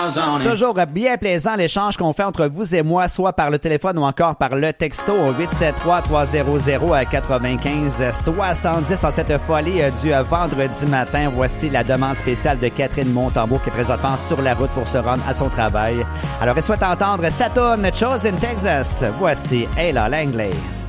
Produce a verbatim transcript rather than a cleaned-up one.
Toujours bien plaisant l'échange qu'on fait entre vous et moi, soit par le téléphone ou encore par le texto au huit sept trois trois zéro zéro quatre-vingt-quinze soixante-dix en cette folie du vendredi matin. Voici la demande spéciale de Catherine Montembeault qui est présentement sur la route pour se rendre à son travail. Alors elle souhaite entendre sa tourne Chose in Texas. Voici Ella Langley.